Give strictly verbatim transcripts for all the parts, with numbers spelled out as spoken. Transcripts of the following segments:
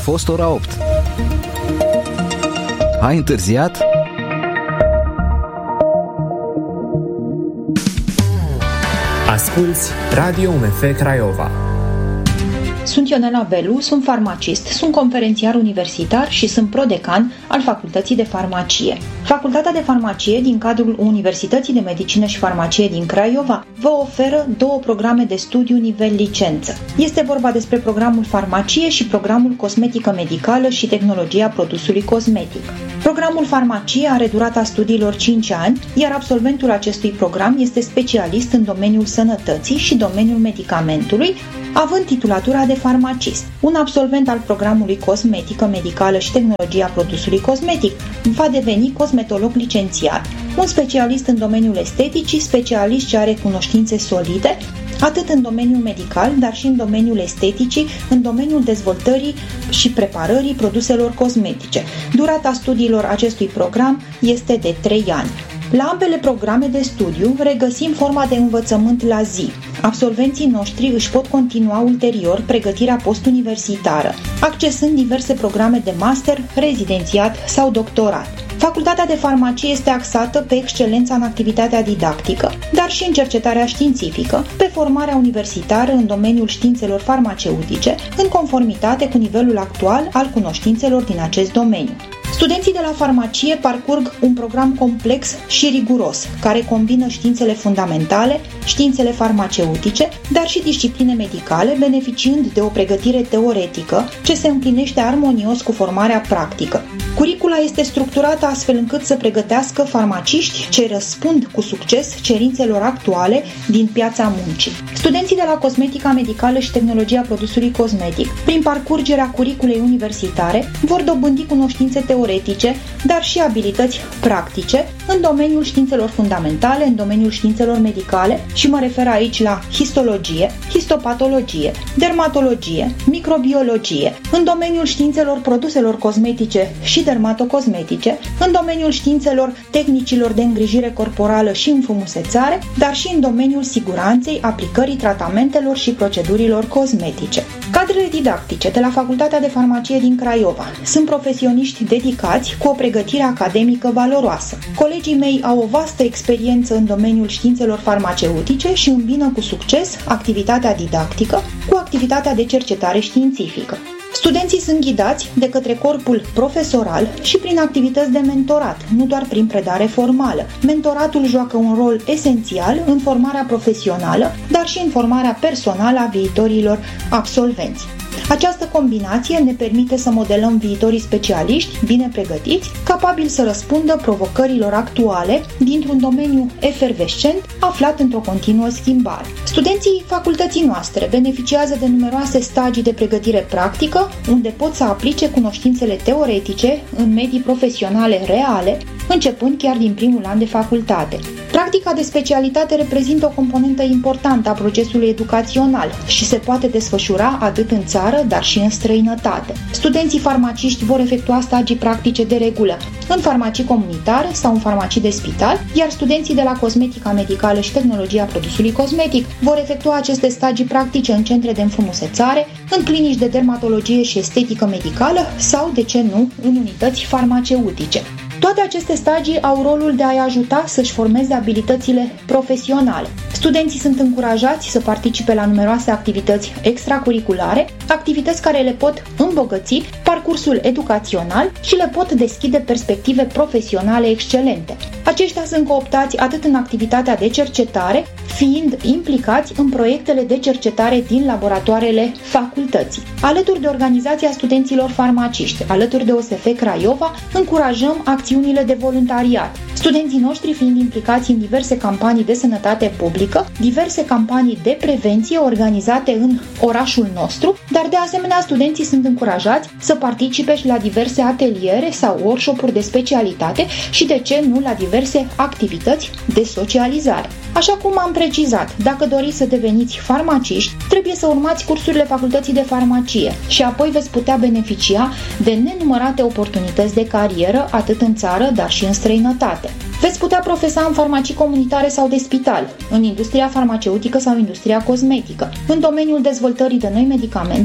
fost ora opt. Ai întârziat? Asculți Radio U M F Craiova. Sunt Ionela Belu, sunt farmacist, sunt conferențiar universitar și sunt prodecan al Facultății de Farmacie. Facultatea de Farmacie din cadrul Universității de Medicină și Farmacie din Craiova vă oferă două programe de studiu nivel licență. Este vorba despre programul Farmacie și programul Cosmetică Medicală și Tehnologia Produsului Cosmetic. Programul Farmacie are durata studiilor cinci ani, iar absolventul acestui program este specialist în domeniul sănătății și domeniul medicamentului, având titulatura de farmacist. Un absolvent al programului Cosmetică Medicală și Tehnologia Produsului Cosmetic va deveni cosmetolog licențiat, un specialist în domeniul esteticii, specialist ce are cunoștințe solide, atât în domeniul medical, dar și în domeniul esteticii, în domeniul dezvoltării și preparării produselor cosmetice. Durata studiilor acestui program este de trei ani. La ambele programe de studiu regăsim forma de învățământ la zi. Absolvenții noștri își pot continua ulterior pregătirea postuniversitară, accesând diverse programe de master, rezidențiat sau doctorat. Facultatea de Farmacie este axată pe excelența în activitatea didactică, dar și în cercetarea științifică, pe formarea universitară în domeniul științelor farmaceutice, în conformitate cu nivelul actual al cunoștințelor din acest domeniu. Studenții de la farmacie parcurg un program complex și riguros, care combină științele fundamentale, științele farmaceutice, dar și discipline medicale, beneficiind de o pregătire teoretică ce se împlinește armonios cu formarea practică. Curicula este structurată astfel încât să pregătească farmaciști ce răspund cu succes cerințelor actuale din piața muncii. Studenții de la Cosmetica Medicală și Tehnologia Produsului Cosmetic, prin parcurgerea curiculei universitare, vor dobândi cunoștințe teoretice, dar și abilități practice în domeniul științelor fundamentale, în domeniul științelor medicale și mă refer aici la histologie, histopatologie, dermatologie, microbiologie, în domeniul științelor produselor cosmetice și dermatocosmetice, în domeniul științelor tehnicilor de îngrijire corporală și înfrumusețare, dar și în domeniul siguranței aplicării tratamentelor și procedurilor cosmetice. Cadrele didactice de la Facultatea de Farmacie din Craiova sunt profesioniști dedicați cu o pregătire academică valoroasă. Colegii mei au o vastă experiență în domeniul științelor farmaceutice și îmbină cu succes activitatea didactică cu activitatea de cercetare științifică. Studenții sunt ghidați de către corpul profesoral și prin activități de mentorat, nu doar prin predare formală. Mentoratul joacă un rol esențial în formarea profesională, dar și în formarea personală a viitorilor absolvenți. Această combinație ne permite să modelăm viitorii specialiști bine pregătiți, capabili să răspundă provocărilor actuale dintr-un domeniu efervescent aflat într-o continuă schimbare. Studenții facultății noastre beneficiază de numeroase stagii de pregătire practică, unde pot să aplice cunoștințele teoretice în medii profesionale reale, începând chiar din primul an de facultate. Practica de specialitate reprezintă o componentă importantă a procesului educațional și se poate desfășura atât în țară, dar și în străinătate. Studenții farmaciști vor efectua stagii practice de regulă în farmacii comunitare sau în farmacii de spital, iar studenții de la Cosmetica Medicală și Tehnologia Produsului Cosmetic vor efectua aceste stagii practice în centre de înfrumusețare, în clinici de dermatologie și estetică medicală sau, de ce nu, în unități farmaceutice. Toate aceste stagii au rolul de a-i ajuta să-și formeze abilitățile profesionale. Studenții sunt încurajați să participe la numeroase activități extracurriculare, activități care le pot îmbogăți parcursul educațional și le pot deschide perspective profesionale excelente. Aceștia sunt cooptați atât în activitatea de cercetare, fiind implicați în proiectele de cercetare din laboratoarele facultății. Alături de Organizația Studenților Farmaciști, alături de O S F Craiova, încurajăm acțiunile de voluntariat. Studenții noștri fiind implicați în diverse campanii de sănătate publică, diverse campanii de prevenție organizate în orașul nostru, dar de asemenea studenții sunt încurajați să participe și la diverse ateliere sau workshop-uri de specialitate și, de ce nu, la diverse activități de socializare. Așa cum am precizat, dacă doriți să deveniți farmaciști, trebuie să urmați cursurile Facultății de Farmacie și apoi veți putea beneficia de nenumărate oportunități de carieră, atât în țară, dar și în străinătate. Veți putea profesa în farmacii comunitare sau de spital, în industria farmaceutică sau industria cosmetică, în domeniul dezvoltării de noi medicamente,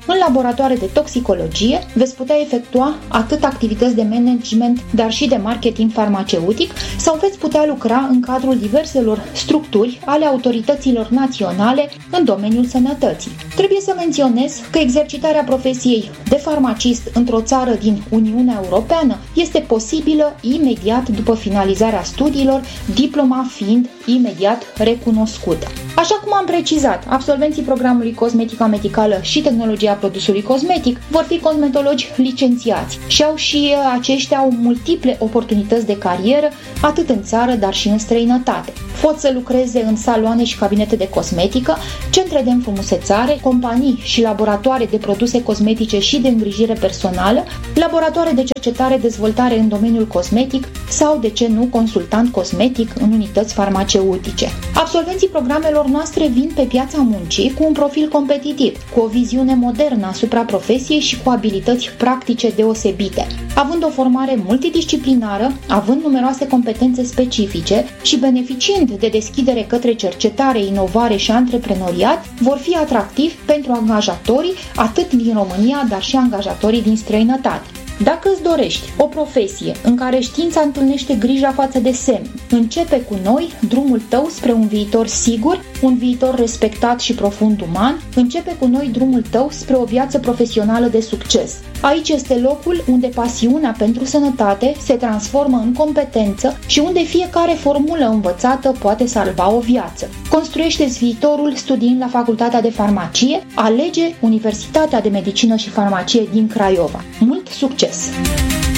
În laboratoare de toxicologie veți putea efectua atât activități de management, dar și de marketing farmaceutic sau veți putea lucra în cadrul diverselor structuri ale autorităților naționale în domeniul sănătății. Trebuie să menționez că exercitarea profesiei de farmacist într-o țară din Uniunea Europeană este posibilă imediat după finalizarea studiilor, diploma fiind imediat recunoscută. Așa cum am precizat, absolvenții programului Cosmetica Medicală și Tehnologia Produsului Cosmetic vor fi cosmetologi licențiați și au și aceștia au multiple oportunități de carieră, atât în țară, dar și în străinătate. Pot să lucreze în saloane și cabinete de cosmetică, centre de înfrumusețare, companii și laboratoare de produse cosmetice și de îngrijire personală, laboratoare de cercetare-dezvoltare în domeniul cosmetic sau, de ce nu, consultant cosmetic în unități farmaceutice. Absolvenții programelor noastre vin pe piața muncii cu un profil competitiv, cu o viziune modernă asupra profesiei și cu abilități practice deosebite. Având o formare multidisciplinară, având numeroase competențe specifice și beneficiind de deschidere către cercetare, inovare și antreprenoriat, vor fi atractivi pentru angajatorii atât din România, dar și angajatorii din străinătate. Dacă îți dorești o profesie în care știința întâlnește grija față de semn, începe cu noi drumul tău spre un viitor sigur, un viitor respectat și profund uman, începe cu noi drumul tău spre o viață profesională de succes. Aici este locul unde pasiunea pentru sănătate se transformă în competență și unde fiecare formulă învățată poate salva o viață. Construiește-ți viitorul studiind la Facultatea de Farmacie, alege Universitatea de Medicină și Farmacie din Craiova. Mult succes!